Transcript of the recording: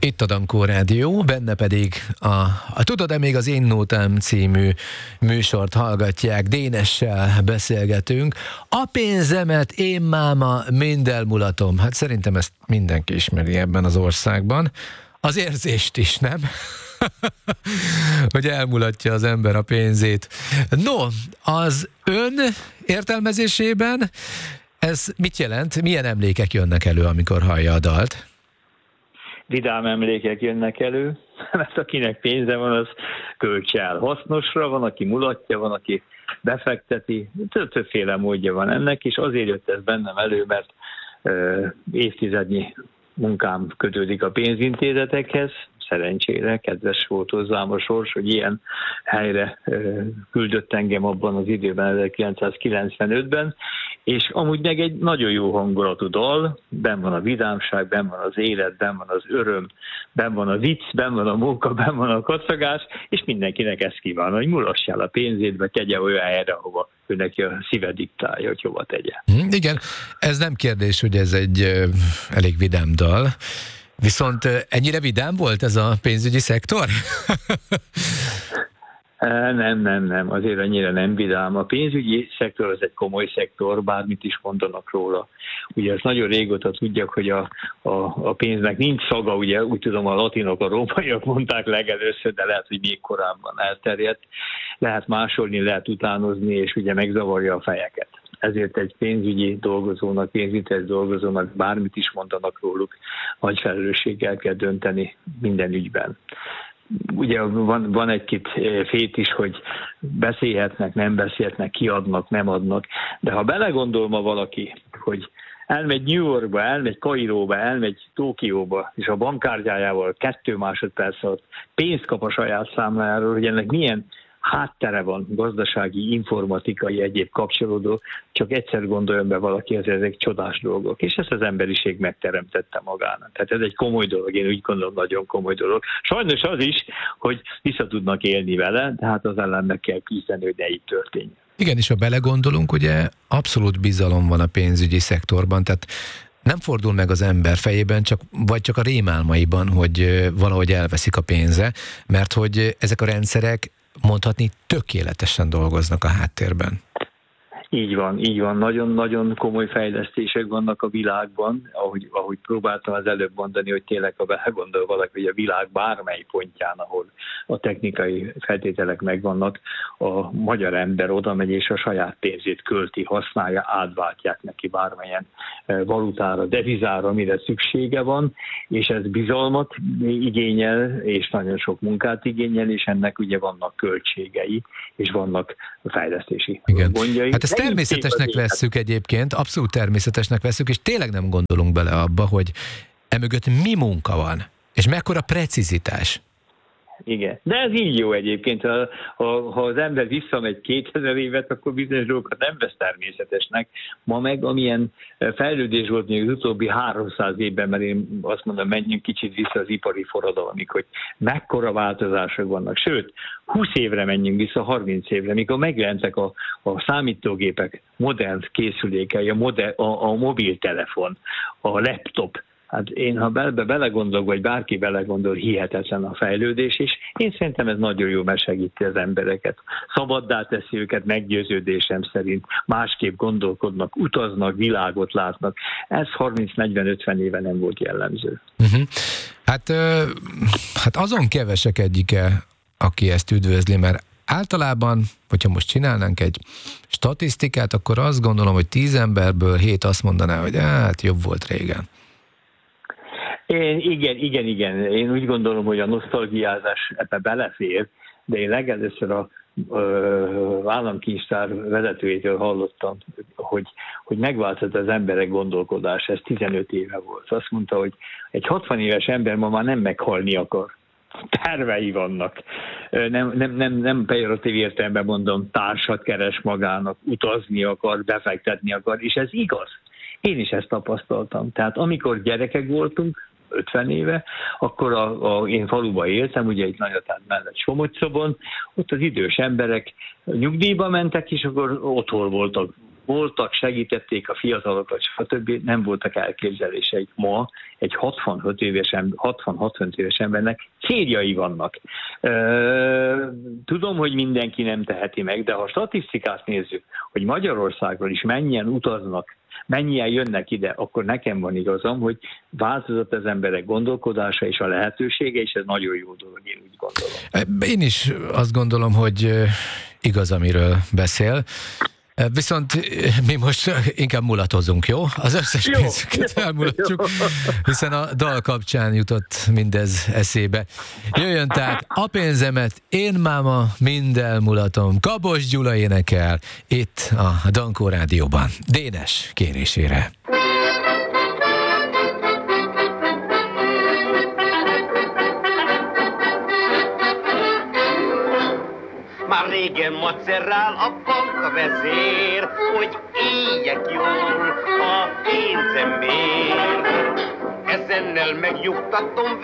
Itt a Dankó Rádió, benne pedig a Tudod-e még az Én Nótám című műsort hallgatják, Dénessel beszélgetünk. A pénzemet én máma mind elmulatom. Hát szerintem ezt mindenki ismeri ebben az országban. Az érzést is, nem? Hogy elmulatja az ember a pénzét. No, az ön értelmezésében ez mit jelent? Milyen emlékek jönnek elő, amikor hallja a dalt? Vidám emlékek jönnek elő, mert akinek pénze van, az költse el hasznosra, van, aki mulatja, van, aki befekteti, többféle módja van ennek, és azért jött ez bennem elő, mert évtizednyi munkám kötődik a pénzintézetekhez, szerencsére, kedves volt hozzám a sors, hogy ilyen helyre küldött engem abban az időben, 1995-ben, és amúgy meg egy nagyon jó hangulatú dal, benn van a vidámság, benn van az élet, benn van az öröm, benn van a vicc, benn van a munka, benn van a kacagás, és mindenkinek ezt kíván, hogy mulass el a pénzét, vagy tegye olyan helyre, ahova ő neki a szíve diktálja, hogy hova tegye. Igen, ez nem kérdés, hogy ez egy elég vidám dal. Viszont ennyire vidám volt ez a pénzügyi szektor? Nem, azért annyira nem vidám. A pénzügyi szektor az egy komoly szektor, bármit is mondanak róla. Ugye ezt nagyon régóta tudják, hogy a pénznek nincs szaga, ugye úgy tudom, a latinok, a rómaiak mondták legelőször, de lehet, hogy még korábban elterjedt. Lehet másolni, lehet utánozni, és ugye megzavarja a fejeket. Ezért egy pénzügyi dolgozónak, pénzintézet dolgozónak bármit is mondanak róluk, nagy felelősséggel kell dönteni minden ügyben. Ugye van egy-két fét is, hogy beszélhetnek, nem beszélhetnek, kiadnak, nem adnak, de ha belegondol ma valaki, hogy elmegy New Yorkba, elmegy Kairóba, elmegy Tokióba, és a bankkártyájával 2 másodperc alatt pénzt kap a saját számlájáról, hogy ennek milyen háttere van, gazdasági, informatikai, egyéb kapcsolódó, csak egyszer gondoljon be valaki, ezek csodás dolgok, és ezt az emberiség megteremtette magának. Tehát ez egy komoly dolog, én úgy gondolom, nagyon komoly dolog. Sajnos az is, hogy vissza tudnak élni vele, de hát az ellen meg kell küzdeni, hogy ne így történjen. Igen, és ha belegondolunk, ugye abszolút bizalom van a pénzügyi szektorban, tehát nem fordul meg az ember fejében, vagy csak a rémálmaiban, hogy valahogy elveszik a pénze, mert hogy ezek a rendszerek mondhatni tökéletesen dolgoznak a háttérben. Így van. Nagyon-nagyon komoly fejlesztések vannak a világban, ahogy próbáltam az előbb mondani, hogy tényleg, ha belegondol valaki, hogy a világ bármely pontján, ahol a technikai feltételek megvannak, a magyar ember oda megy és a saját pénzét költi, használja, átváltják neki bármelyen valutára, devizára, amire szüksége van, és ez bizalmat igényel, és nagyon sok munkát igényel, és ennek ugye vannak költségei, és vannak fejlesztési gondjai. Hát ezt természetesnek vesszük egyébként, abszolút természetesnek vesszük, és tényleg nem gondolunk bele abba, hogy emögött mi munka van, és mekkora precizitás. Igen, de ez így jó egyébként, ha az ember visszamegy 2000 évet, akkor bizonyos dolgokat nem vesz természetesnek. Ma meg amilyen fejlődés volt még az utóbbi 300 évben, mert én azt mondom, menjünk kicsit vissza az ipari forradalomig, hogy mekkora változások vannak. Sőt, 20 évre menjünk vissza, 30 évre, mikor megjelentek a számítógépek, modern készülékei, a mobiltelefon, a laptop. Hát én, ha belegondolok, vagy bárki belegondol, hihetetlen a fejlődés, és én szerintem ez nagyon jó, mert segíti az embereket. Szabaddá teszi őket, meggyőződésem szerint, másképp gondolkodnak, utaznak, világot látnak. Ez 30-40-50 éve nem volt jellemző. Hát azon kevesek egyike, aki ezt üdvözli, mert általában, hogyha most csinálnánk egy statisztikát, akkor azt gondolom, hogy 10 emberből 7 azt mondaná, hogy hát jobb volt régen. Igen. Én úgy gondolom, hogy a nosztalgiázás ebbe belefér, de én legelőször az államkincstár vezetőjétől hallottam, hogy megváltozott az emberek gondolkodása, ez 15 éve volt. Azt mondta, hogy egy 60 éves ember ma már nem meghalni akar. Tervei vannak. Nem pejoratív értelemben mondom, társat keres magának, utazni akar, befektetni akar, és ez igaz. Én is ezt tapasztaltam. Tehát amikor gyerekek voltunk, 50 éve, akkor én faluban éltem, ugye egy Nagyatán mellett Somogyszobon, ott az idős emberek nyugdíjba mentek, és akkor otthon voltak voltak, segítették a fiatalokat, stb. Nem voltak elképzeléseik. Ma egy 65 éves embernek céljai vannak. Tudom, hogy mindenki nem teheti meg, de ha a statisztikát nézzük, hogy Magyarországról is mennyien utaznak, mennyien jönnek ide, akkor nekem van igazam, hogy változott az emberek gondolkodása és a lehetősége, és ez nagyon jó dolog, én úgy gondolom. Én is azt gondolom, hogy igaz, amiről beszél. Viszont mi most inkább mulatozunk, jó? Az összes pénzüket elmulatjuk, hiszen a dal kapcsán jutott mindez eszébe. Jöjjön tehát a pénzemet, én máma mind elmulatom. Kabos Gyula énekel itt a Dankó Rádióban. Dénes kérésére. Már régen macerál a bankvezér, hogy éljek jól a pénzemért. Ezennel megnyugtatom